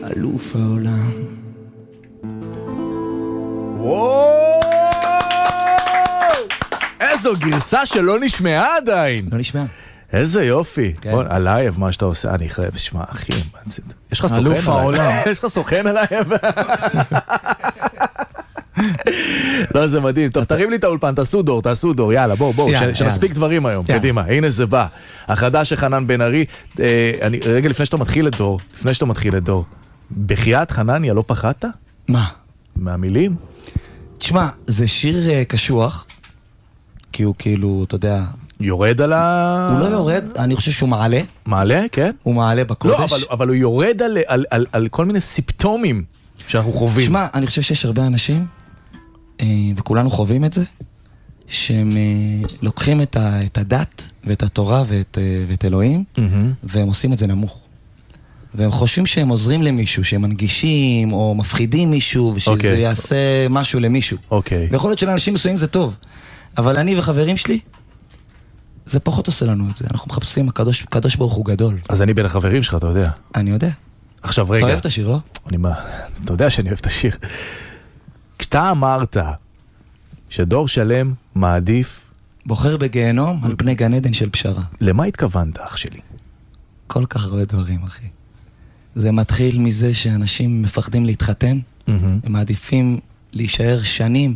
אלוף העולם. וואו! איזו גרסה שלא נשמעה עדיין. לא נשמע. איזה יופי. בוא, עלייב, מה שאתה עושה, אני חייב, שמע, אחי, יש לך סוכן עליי? אלוף העולם. יש לך סוכן עלייב? לא, זה מדהים. טוב, תרים לי את האולפן, תעשו דור, יאללה, בואו, שנספיק דברים היום. קדימה, הנה זה בא. החדש של חנן בן ארי. רגע, לפני שאתה מתחיל את דור, בחייאת חנניה, לא פחדת? מה? מהמילים? תשמע, זה שיר קשוח, כי הוא כאילו, אתה יודע... יורד על ה... הוא לא יורד, אני חושב שהוא מעלה. מעלה, כן? הוא מעלה בקודש. לא, אבל הוא יורד על כל מיני סיפטומים שאנחנו חווים. תשמע, אני חושב שיש הרבה אנשים, וכולנו חווים את זה, שהם לוקחים את הדת ואת התורה ואת אלוהים, והם עושים את זה נמוך. והם חושבים שהם עוזרים למישהו, שהם מנגישים או מפחידים מישהו, ושזה יעשה משהו למישהו. ויכול להיות שלאנשים מסוימים זה טוב. אבל אני וחברים שלי, זה פחות עושה לנו את זה. אנחנו מחפשים, הקדוש ברוך הוא גדול. אז אני בין החברים שלך, אתה יודע. אני יודע. עכשיו רגע. אתה אוהב את השיר, לא? אתה יודע שאני אוהב את השיר. כשאתה אמרת שדור שלם מעדיף... בוחר בגיהנום על פני גן עדן של פשרה. למה התכוונת, אח שלי? כל כך הרבה דברים, אחי. זה מתחיל מזה שאנשים מפחדים להתחתן, הם מעדיפים להישאר שנים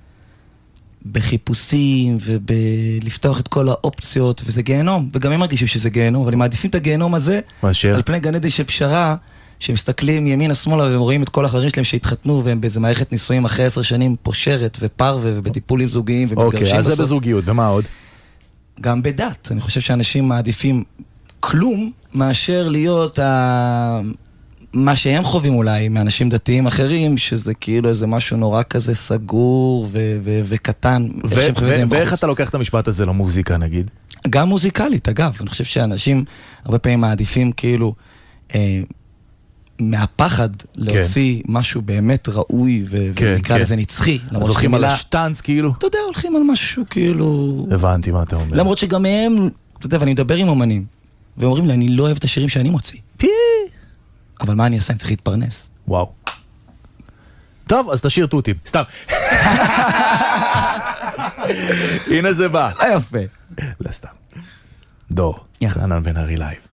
בחיפושים ובלפתוח את כל האופציות, וזה גיהנום, וגם הם מרגישים שזה גיהנום, אבל הם מעדיפים את הגיהנום הזה על פני גן עדן של פשרה, שמסתכלים ימינה שמאלה והם רואים את כל החברים שלהם שהתחתנו, והם באיזה מערכת נישואים אחרי 10 שנים פושרת ופרווה ובטיפולים זוגיים ומתגרשים בסוף. אוקיי, אז זה בזוגיות, ומה עוד? גם בדת, אני חושב שאנשים מעדיפים כלום מאשר להיות מה שהם חווים אולי מאנשים דתיים אחרים, שזה כאילו איזה משהו נורא כזה סגור וקטן. ואיך אתה לוקח את המשפט הזה למוזיקה נגיד? גם מוזיקלית, אגב. אני חושב שאנשים הרבה פעמים מעדיפים כאילו מהפחד להוציא משהו באמת ראוי ונקרא לזה נצחי. אז הולכים על השטנץ כאילו? אתה יודע, הולכים על משהו כאילו... הבנתי מה אתה אומר. למרות שגם הם, אתה יודע, ואני מדבר עם אומנים, והם אומרים לי, אני לא אוהב את השירים שאני מוציא. אבל מה אני אעשה? אני צריך להתפרנס. וואו. טוב, אז תשאיר תותים. סתם. הנה זה בא. לא יפה. לא סתם. דור. חנן בן ארי לייב.